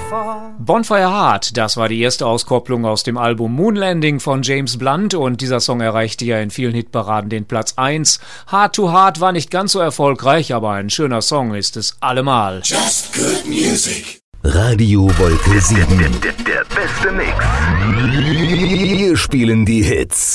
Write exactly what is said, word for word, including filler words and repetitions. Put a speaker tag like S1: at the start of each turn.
S1: Bonfire Heart, das war die erste Auskopplung aus dem Album Moonlanding von James Blunt und dieser Song erreichte ja in vielen Hitparaden den Platz eins. Heart to Heart war nicht ganz so erfolgreich, aber ein schöner Song ist es allemal.
S2: Just good music.
S3: Radio Wolke sieben.
S4: Der, der, der beste Mix.
S3: Wir spielen die Hits.